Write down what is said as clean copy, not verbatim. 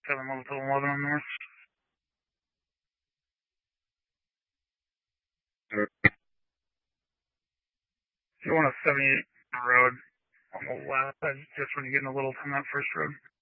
7 level to 11 on north. If you want a 78 road on the left, just when you get in a little from that first road.